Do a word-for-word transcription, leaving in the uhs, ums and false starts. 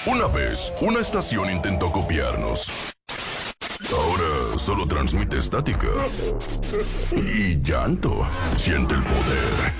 Una vez, una estación intentó copiarnos. Ahora solo transmite estática y llanto. Siente el poder.